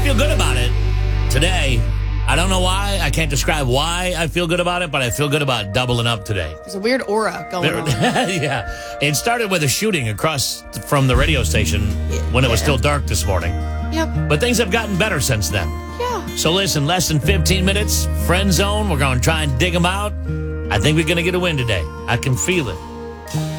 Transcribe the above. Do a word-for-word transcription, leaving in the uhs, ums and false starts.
feel good about it today. I don't know why. I can't describe why I feel good about it, but I feel good about doubling up today. There's a weird aura going on. Yeah. It started with a shooting across from the radio station when it was still dark this morning. Yep. But things have gotten better since then. Yeah. So listen, less than fifteen minutes, friend zone. We're going to try and dig them out. I think we're going to get a win today. I can feel it.